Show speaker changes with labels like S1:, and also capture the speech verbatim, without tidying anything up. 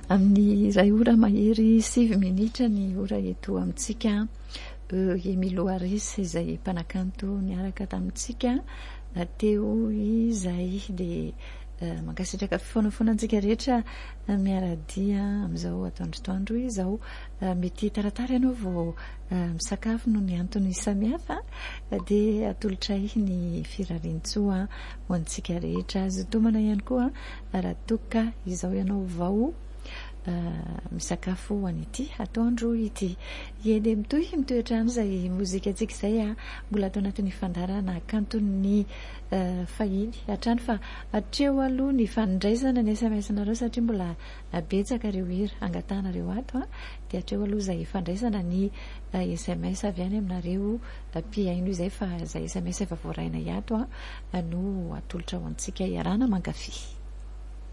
S1: amin'ny ray ora mahery sivy minitra ny ora eto amintsika. Emilio Aris izay mpanakanto niaraka tamintsika teo izay de mankasitraka fifonafonantsika rehetra miaradia amin'izao atoandrotoandro izao. Mety taratara ianao vao misakafo no ny antony samihafa de atolotray ny firarian-tsoa ho antsika rehetra. Azo tomana ihany koa raha toka izao ianao vao misakafo an'ity atoandro ity. Ede mitohy mitoetra amin'izay mozika antsika izay a mbola atao anatin'ny fandarana kanton'ny fahiny hatrany fa hatreo aloha ny fandraisana ny S M S nareo satria mbola betsaka ireo hira angatanareo ato a de hatreo aloha izay fandraisana ny S M S avy any aminareo piaino izay fa izay S M S efa voaraina iato a no atolotra ho antsika iarana mankafy.